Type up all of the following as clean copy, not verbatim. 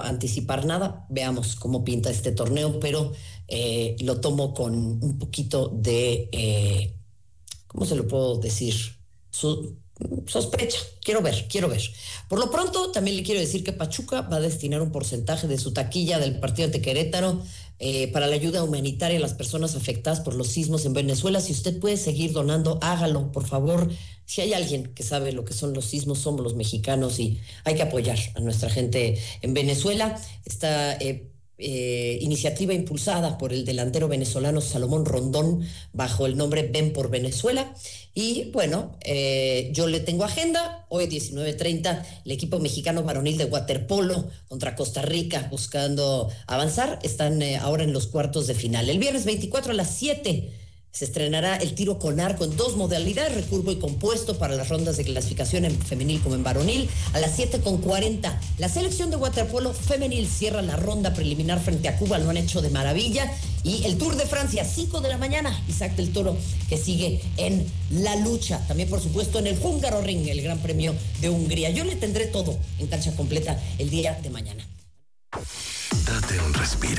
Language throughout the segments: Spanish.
anticipar nada, veamos cómo pinta este torneo, pero lo tomo con un poquito de, ¿cómo se lo puedo decir? Sospecha, quiero ver. Por lo pronto, también le quiero decir que Pachuca va a destinar un porcentaje de su taquilla del partido ante Querétaro para la ayuda humanitaria a las personas afectadas por los sismos en Venezuela. Si usted puede seguir donando, hágalo, por favor. Si hay alguien que sabe lo que son los sismos, somos los mexicanos y hay que apoyar a nuestra gente en Venezuela. Esta iniciativa impulsada por el delantero venezolano Salomón Rondón bajo el nombre Ven por Venezuela. Y bueno, yo le tengo agenda. Hoy 19:30 el equipo mexicano varonil de waterpolo contra Costa Rica buscando avanzar. Están ahora en los cuartos de final. El viernes 24 a las 7 se estrenará el tiro con arco en 2 modalidades, recurvo y compuesto para las rondas de clasificación en femenil como en varonil. A las 7:40, la selección de waterpolo femenil cierra la ronda preliminar frente a Cuba, lo han hecho de maravilla. Y el Tour de Francia, 5 de la mañana, Isaac del Toro, que sigue en la lucha. También, por supuesto, en el Hungaroring, el Gran Premio de Hungría. Yo le tendré todo en cancha completa el día de mañana. Date un respiro.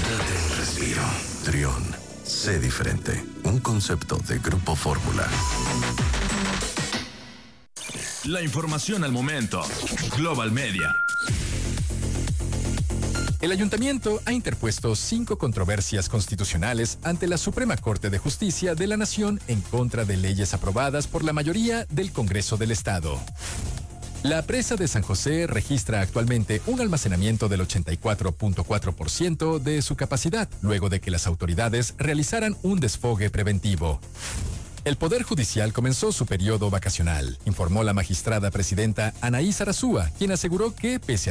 Trión. Sé diferente. Un concepto de Grupo Fórmula. La información al momento. Global Media. El ayuntamiento ha interpuesto 5 controversias constitucionales ante la Suprema Corte de Justicia de la Nación en contra de leyes aprobadas por la mayoría del Congreso del Estado. La presa de San José registra actualmente un almacenamiento del 84.4% de su capacidad, luego de que las autoridades realizaran un desfogue preventivo. El Poder Judicial comenzó su periodo vacacional, informó la magistrada presidenta Anaí Sarasúa, quien aseguró que, pese